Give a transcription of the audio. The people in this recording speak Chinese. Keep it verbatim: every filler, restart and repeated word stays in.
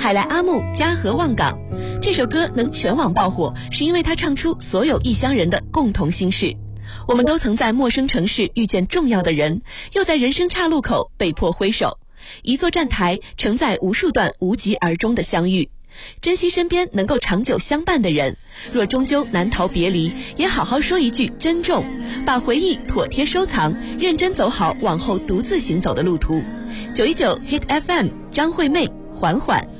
海来阿木家和望港。这首歌能全网爆火，是因为它唱出所有异乡人的共同心事。我们都曾在陌生城市遇见重要的人，又在人生岔路口被迫挥手。一座站台承载无数段无疾而终的相遇。珍惜身边能够长久相伴的人，若终究难逃别离，也好好说一句珍重，把回忆妥帖收藏，认真走好往后独自行走的路途。九一九 Hit F M 张惠妹，缓缓。